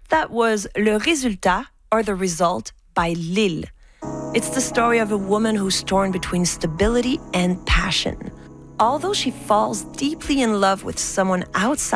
That was Le Résultat, or The Result, by Lille. It's the story of a woman who's torn between stability and passion. Although she falls deeply in love with someone outside